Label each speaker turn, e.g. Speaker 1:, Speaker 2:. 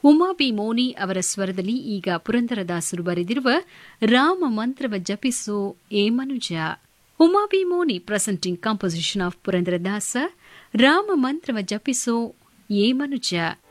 Speaker 1: Uma B Moni ಅವರ ಸ್ವರದಲ್ಲಿ ಈಗ ಪುರಂದರದಾಸರು ಬರೆದಿರುವ ರಾಮ ಮಂತ್ರವ ಜಪಿಸೋ ಏ ಮನುಜ. Uma B Moni presenting composition of Purandaradasa Rama ಮಂತ್ರವ ಜಪಿಸೋ ಏ ಮನುಜ.